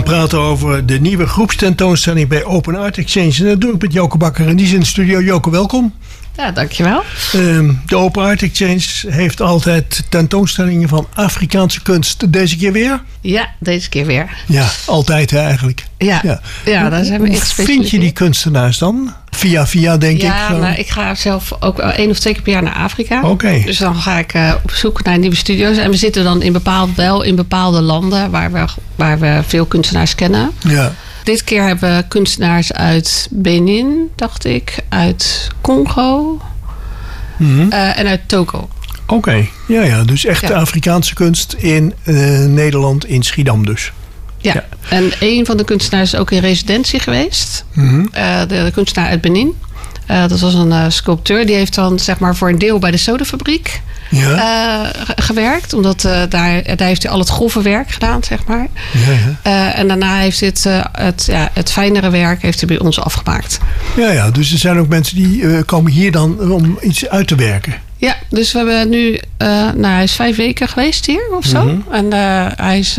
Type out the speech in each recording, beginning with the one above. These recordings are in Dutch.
gaan praten over de nieuwe groepstentoonstelling bij Open Art Exchange. En dat doe ik met Joke Bakker en die is in de studio. Joke, welkom. Ja, dankjewel. De Open Art Exchange heeft altijd tentoonstellingen van Afrikaanse kunst. Deze keer weer? Ja, deze keer weer. Ja, altijd hè, eigenlijk. Ja, daar zijn we in gespecialiseerd. Vind je die kunstenaars dan? Via denk ik. Ja, nou, ik ga zelf ook 1 of 2 keer per jaar naar Afrika. Oké. Dus dan ga ik op zoek naar nieuwe studio's. En we zitten dan in bepaalde landen waar we veel kunstenaars kennen. Ja. Dit keer hebben we kunstenaars uit Benin, dacht ik. Uit Congo. En uit Togo. Oké. Ja, dus echt Afrikaanse kunst in Nederland, in Schiedam dus. Ja, en een van de kunstenaars is ook in residentie geweest. De kunstenaar uit Benin. Dat was een sculpteur. Die heeft dan zeg maar voor een deel bij de sodafabriek gewerkt. Omdat daar heeft hij al het grove werk gedaan, zeg maar. En daarna heeft het fijnere werk heeft hij bij ons afgemaakt. Ja, dus er zijn ook mensen die komen hier dan om iets uit te werken. Ja, dus we hebben nu... hij is 5 weken geweest hier of zo. En hij is...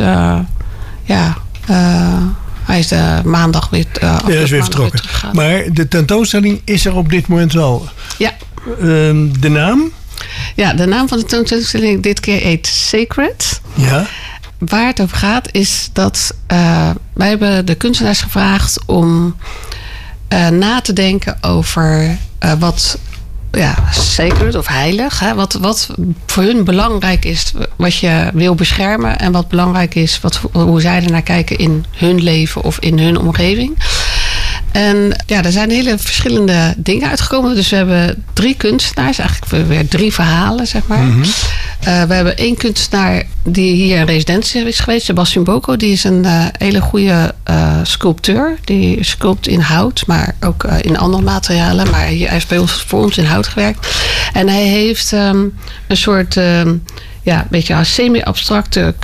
hij is maandag weer vertrokken. Maar de tentoonstelling is er op dit moment wel. Ja. De naam? Ja, de naam van de tentoonstelling dit keer heet Sacred. Ja. Waar het over gaat is dat wij hebben de kunstenaars gevraagd om na te denken over wat... sacred of heilig. Hè? Wat voor hun belangrijk is, wat je wil beschermen. En wat belangrijk is, hoe zij ernaar kijken in hun leven of in hun omgeving. En er zijn hele verschillende dingen uitgekomen. Dus we hebben 3 kunstenaars, eigenlijk weer 3 verhalen, zeg maar. We hebben 1 kunstenaar die hier in residentie is geweest, Sebastian Boko. Die is een hele goede sculpteur. Die sculpt in hout, maar ook in andere materialen. Maar hij heeft bij ons voor ons in hout gewerkt. En hij heeft een soort beetje semi-abstracte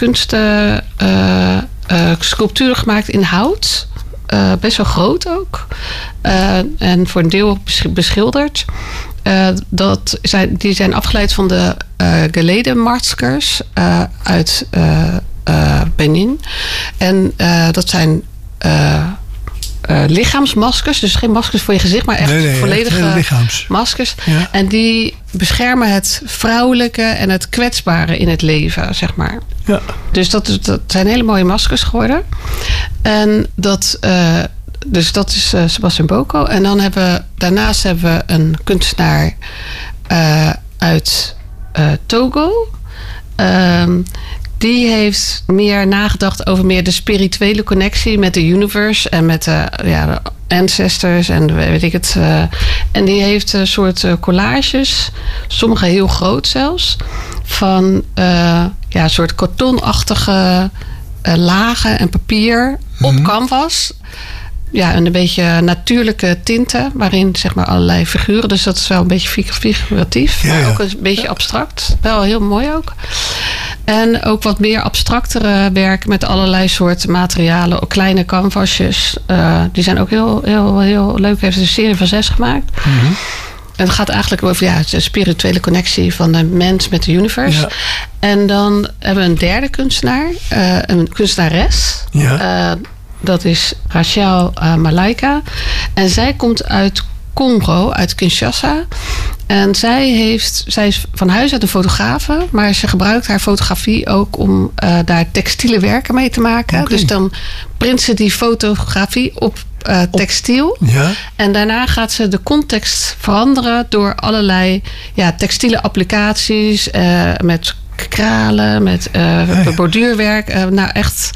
sculpturen gemaakt in hout. Best wel groot ook. En voor een deel beschilderd. Die zijn afgeleid van de Gelede-maskers uit Benin. En dat zijn lichaamsmaskers. Dus geen maskers voor je gezicht, maar echt volledige maskers. Ja. En die beschermen het vrouwelijke en het kwetsbare in het leven, zeg maar. Ja. Dus dat zijn hele mooie maskers geworden. En dat is Sebastian Boko. En dan daarnaast hebben we een kunstenaar uit Togo. Die heeft meer nagedacht over de spirituele connectie met de universe en met de ancestors en weet ik het. En die heeft een soort collages, sommige heel groot zelfs, van een soort kartonachtige lagen en papier op canvas. Ja, en een beetje natuurlijke tinten, waarin zeg maar allerlei figuren. Dus dat is wel een beetje figuratief, maar ook een beetje abstract. Wel heel mooi ook. En ook wat meer abstractere werken met allerlei soorten materialen. Ook kleine canvasjes. Die zijn ook heel, heel, heel leuk. Hij heeft een serie van 6 gemaakt. En het gaat eigenlijk over de spirituele connectie van de mens met de universe. Ja. En dan hebben we een derde kunstenaar. Een kunstenares. Ja. Dat is Rachel Malaika. En zij komt uit Congo, uit Kinshasa. En zij is van huis uit een fotografe. Maar ze gebruikt haar fotografie ook om daar textiele werken mee te maken. Okay. Dus dan print ze die fotografie op textiel. Ja. En daarna gaat ze de context veranderen door allerlei textiele applicaties met kralen, met borduurwerk. Nou echt